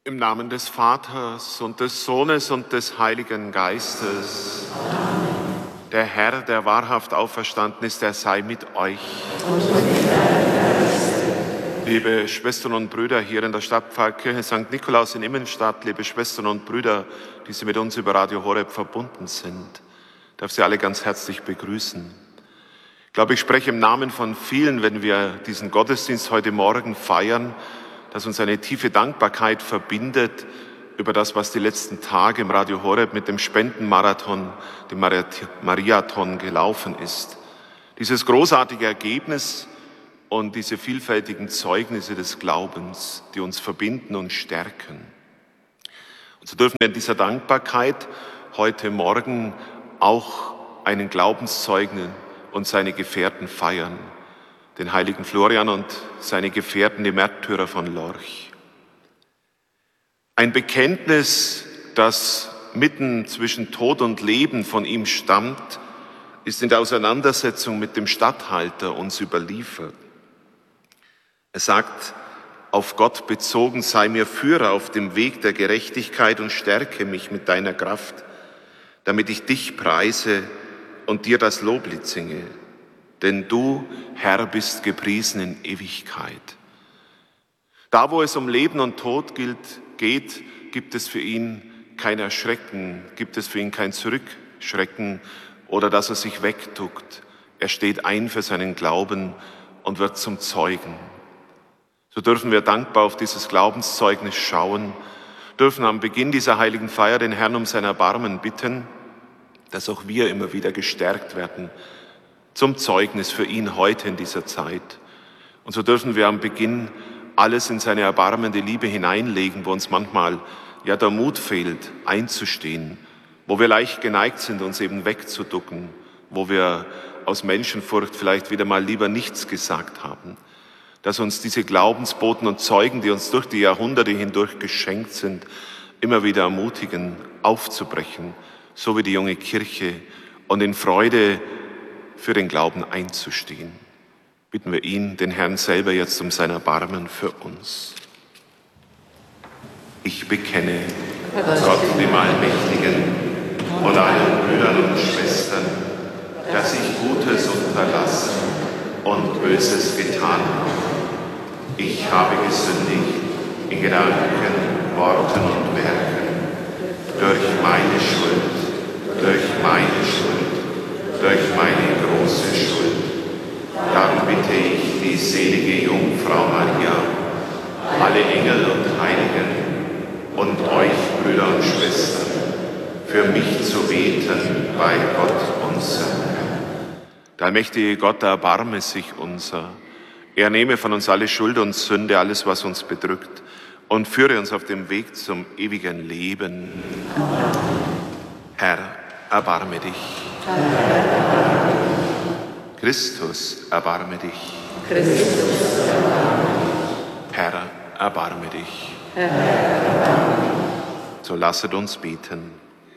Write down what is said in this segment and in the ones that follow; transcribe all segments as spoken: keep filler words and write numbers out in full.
Im Namen des Vaters und des Sohnes und des Heiligen Geistes. Der Herr, der wahrhaft auferstanden ist, der sei mit euch. Liebe Schwestern und Brüder hier in der Stadtpfarrkirche Sankt Nikolaus in Immenstadt, liebe Schwestern und Brüder, die Sie mit uns über Radio Horeb verbunden sind, ich darf Sie alle ganz herzlich begrüßen. Ich glaube, ich spreche im Namen von vielen, wenn wir diesen Gottesdienst heute Morgen feiern, dass uns eine tiefe Dankbarkeit verbindet über das, was die letzten Tage im Radio Horeb mit dem Spendenmarathon, dem Mariathon gelaufen ist. Dieses großartige Ergebnis und diese vielfältigen Zeugnisse des Glaubens, die uns verbinden und stärken. Und so dürfen wir in dieser Dankbarkeit heute Morgen auch einen Glaubenszeugen und seine Gefährten feiern. Den heiligen Florian und seine Gefährten, die Märtyrer von Lorch. Ein Bekenntnis, das mitten zwischen Tod und Leben von ihm stammt, ist in der Auseinandersetzung mit dem Statthalter uns überliefert. Er sagt, auf Gott bezogen sei mir Führer auf dem Weg der Gerechtigkeit und stärke mich mit deiner Kraft, damit ich dich preise und dir das Loblied singe. Denn du, Herr, bist gepriesen in Ewigkeit. Da, wo es um Leben und Tod gilt, geht, gibt es für ihn kein Erschrecken, gibt es für ihn kein Zurückschrecken oder dass er sich wegduckt. Er steht ein für seinen Glauben und wird zum Zeugen. So dürfen wir dankbar auf dieses Glaubenszeugnis schauen, dürfen am Beginn dieser heiligen Feier den Herrn um sein Erbarmen bitten, dass auch wir immer wieder gestärkt werden, zum Zeugnis für ihn heute in dieser Zeit. Und so dürfen wir am Beginn alles in seine erbarmende Liebe hineinlegen, wo uns manchmal ja der Mut fehlt, einzustehen, wo wir leicht geneigt sind, uns eben wegzuducken, wo wir aus Menschenfurcht vielleicht wieder mal lieber nichts gesagt haben. Dass uns diese Glaubensboten und Zeugen, die uns durch die Jahrhunderte hindurch geschenkt sind, immer wieder ermutigen, aufzubrechen, so wie die junge Kirche, und in Freude für den Glauben einzustehen. Bitten wir ihn, den Herrn selber, jetzt um sein Erbarmen für uns. Ich bekenne Gott, dem Allmächtigen, und allen Brüdern und Schwestern, dass ich Gutes unterlassen und Böses getan habe. Ich habe gesündigt in Gedanken, Worten und Werken, durch meine Schuld, durch meine Schuld, durch meine große Schuld. Darum bitte ich die selige Jungfrau Maria, alle Engel und Heiligen und euch, Brüder und Schwestern, für mich zu beten bei Gott unser Herrn. Der allmächtige Gott, erbarme sich unser. Er nehme von uns alle Schuld und Sünde, alles, was uns bedrückt, und führe uns auf dem Weg zum ewigen Leben. Herr, erbarme dich. Christus, erbarme dich. Christus, erbarme dich. Herr, erbarme dich. Herr, erbarme dich. So lasset uns beten.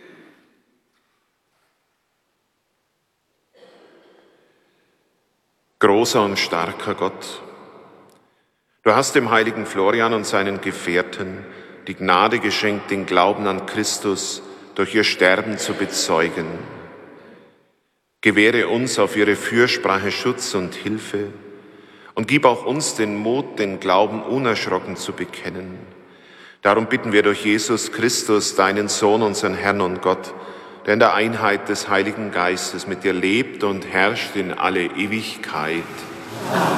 Großer und starker Gott, du hast dem heiligen Florian und seinen Gefährten die Gnade geschenkt, den Glauben an Christus durch ihr Sterben zu bezeugen. Gewähre uns auf ihre Fürsprache Schutz und Hilfe und gib auch uns den Mut, den Glauben unerschrocken zu bekennen. Darum bitten wir durch Jesus Christus, deinen Sohn, unseren Herrn und Gott, der in der Einheit des Heiligen Geistes mit dir lebt und herrscht in alle Ewigkeit.